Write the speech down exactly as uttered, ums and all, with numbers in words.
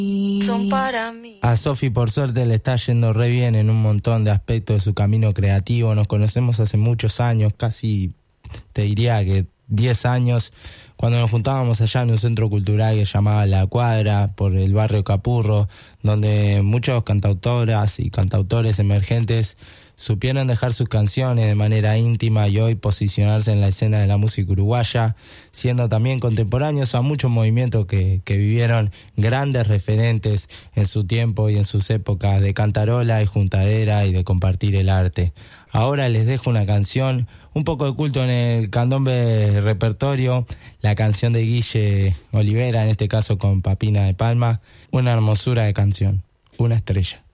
Son para mí. A Sofi, por suerte, le está yendo re bien en un montón de aspectos de su camino creativo. Nos conocemos hace muchos años, casi te diría que diez años, cuando nos juntábamos allá en un centro cultural que se llamaba La Cuadra, por el barrio Capurro, donde muchos cantautoras y cantautores emergentes supieron dejar sus canciones de manera íntima y hoy posicionarse en la escena de la música uruguaya, siendo también contemporáneos a muchos movimientos que, que vivieron grandes referentes en su tiempo y en sus épocas de cantarola y juntadera y de compartir el arte. Ahora les dejo una canción, un poco de culto en el candombe repertorio, la canción de Guille Olivera, en este caso con Papina de Palma, una hermosura de canción, Una estrella.